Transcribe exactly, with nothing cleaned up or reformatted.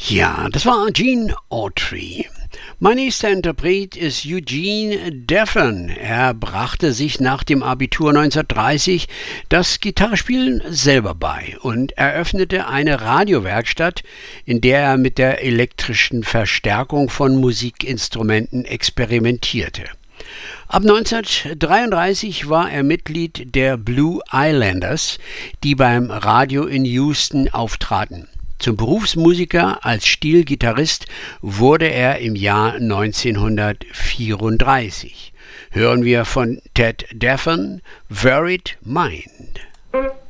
Ja, das war Gene Autry. Mein nächster Interpret ist Eugene Deffen. Er brachte sich nach dem Abitur neunzehnhundertdreißig das Gitarrespielen selber bei und eröffnete eine Radiowerkstatt, in der er mit der elektrischen Verstärkung von Musikinstrumenten experimentierte. Ab neunzehnhundertdreiunddreißig war er Mitglied der Blue Islanders, die beim Radio in Houston auftraten. Zum Berufsmusiker als Stilgitarrist wurde er im Jahr neunzehnhundertvierunddreißig. Hören wir von Ted Deffen Worried Mind.